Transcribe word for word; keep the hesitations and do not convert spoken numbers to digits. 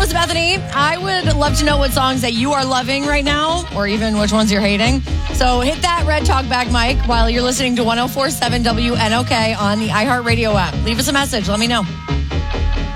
is Bethany. I would love to know what songs that you are loving right now, or even which ones you're hating. So hit that red talkback mic while you're listening to one oh four point seven W N O K on the iHeartRadio app. Leave us a message. Let me know.